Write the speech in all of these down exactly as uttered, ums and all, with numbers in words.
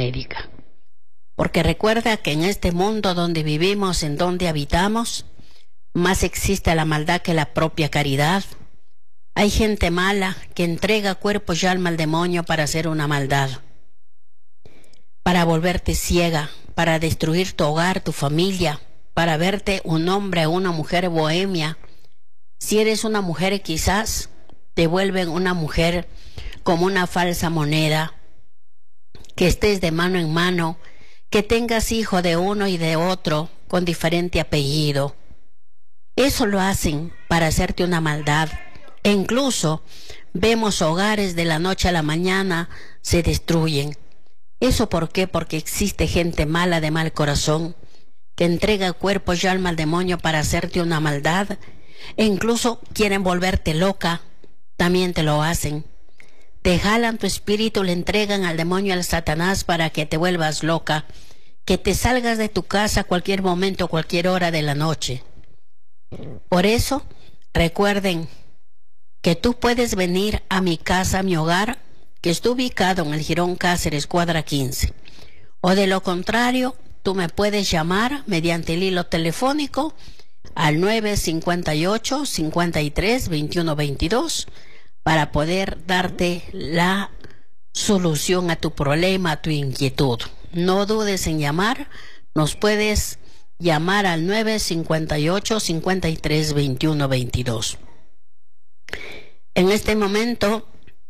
médica. Porque recuerda que en este mundo donde vivimos, en donde habitamos, más existe la maldad que la propia caridad. Hay gente mala que entrega cuerpo y alma al demonio para hacer una maldad, para volverte ciega, para destruir tu hogar, tu familia, para verte un hombre o una mujer bohemia. Si eres una mujer, quizás te vuelven una mujer como una falsa moneda, que estés de mano en mano, que tengas hijo de uno y de otro con diferente apellido. Eso lo hacen para hacerte una maldad. E incluso vemos hogares de la noche a la mañana se destruyen. ¿Eso por qué? Porque existe gente mala de mal corazón que entrega cuerpo y alma al demonio para hacerte una maldad. E incluso quieren volverte loca, también te lo hacen. Te jalan tu espíritu, le entregan al demonio, al Satanás, para que te vuelvas loca, que te salgas de tu casa a cualquier momento, cualquier hora de la noche. Por eso, recuerden que tú puedes venir a mi casa, a mi hogar, que está ubicado en el Jirón Cáceres, cuadra quince. O de lo contrario, tú me puedes llamar mediante el hilo telefónico al nueve cinco ocho, cinco tres, veintiuno veintidós para poder darte la solución a tu problema, a tu inquietud. No dudes en llamar, nos puedes llamar al nueve cinco ocho, cinco tres, veintiuno veintidós. En este momento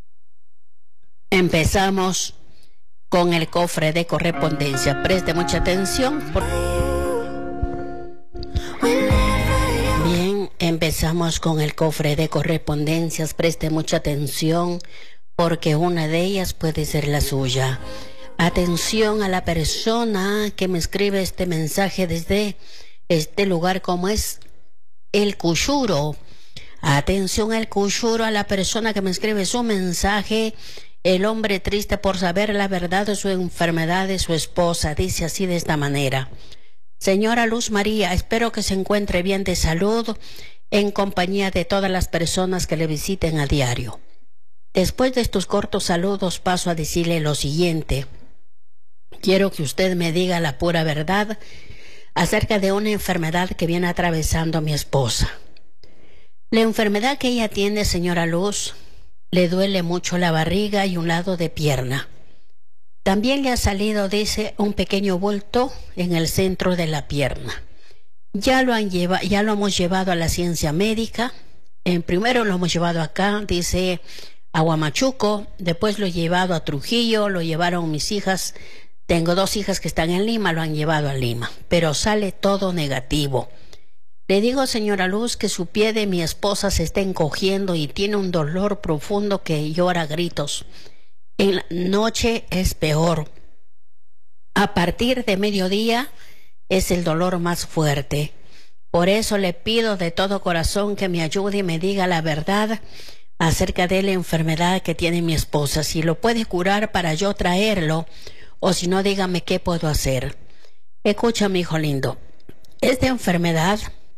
empezamos con el cofre de correspondencia. Preste mucha atención. Por... Bien, empezamos con el cofre de correspondencias. Preste mucha atención porque una de ellas puede ser la suya. Atención a la persona que me escribe este mensaje desde este lugar como es el Cuchuro. Atención al Cuchuro, a la persona que me escribe su mensaje. El hombre triste por saber la verdad de su enfermedad de su esposa. Dice así de esta manera: Señora Luz María, espero que se encuentre bien de salud en compañía de todas las personas que le visiten a diario. Después de estos cortos saludos paso a decirle lo siguiente. Quiero que usted me diga la pura verdad acerca de una enfermedad que viene atravesando a mi esposa. La enfermedad que ella tiene, señora Luz, le duele mucho la barriga y un lado de pierna. También le ha salido, dice, un pequeño bulto en el centro de la pierna. Ya lo han lleva, ya lo hemos llevado a la ciencia médica. En primero lo hemos llevado acá, dice, a Huamachuco. Después lo he llevado a Trujillo, lo llevaron mis hijas. Tengo dos hijas que están en Lima, lo han llevado a Lima. Pero sale todo negativo. Le digo, señora Luz, que su pie de mi esposa se está encogiendo y tiene un dolor profundo que llora a gritos. En la noche es peor. A partir de mediodía es el dolor más fuerte. Por eso le pido de todo corazón que me ayude y me diga la verdad acerca de la enfermedad que tiene mi esposa. Si lo puede curar para yo traerlo, o si no, dígame qué puedo hacer. Escucha, mi hijo lindo. Esta enfermedad...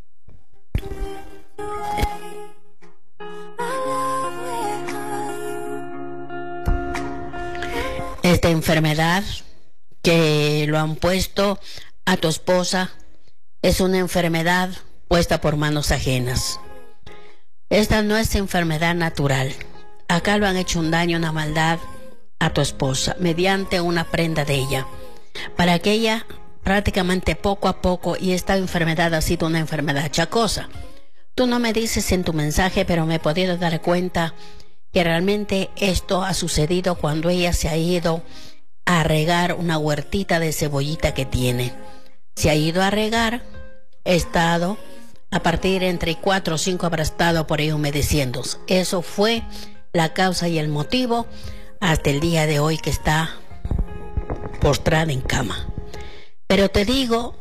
Esta enfermedad que lo han puesto a tu esposa es una enfermedad puesta por manos ajenas. Esta no es enfermedad natural. Acá lo han hecho un daño, una maldad a tu esposa mediante una prenda de ella, para que ella prácticamente poco a poco, y esta enfermedad ha sido una enfermedad achacosa. Tú no me dices en tu mensaje, pero me he podido dar cuenta que realmente esto ha sucedido cuando ella se ha ido a regar una huertita de cebollita que tiene. Se ha ido a regar, ha estado, a partir entre cuatro o cinco habrá estado por ahí humedeciendo. Eso fue la causa y el motivo hasta el día de hoy que está postrada en cama. Pero te digo,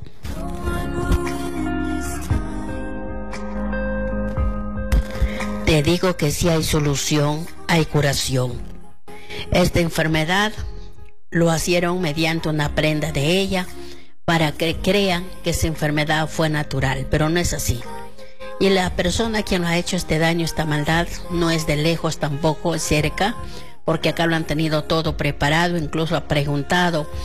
te digo que sí hay solución, hay curación. Esta enfermedad lo hicieron mediante una prenda de ella para que crean que esa enfermedad fue natural, pero no es así. Y la persona quien lo ha hecho este daño, esta maldad, no es de lejos tampoco, es cerca, porque acá lo han tenido todo preparado, incluso ha preguntado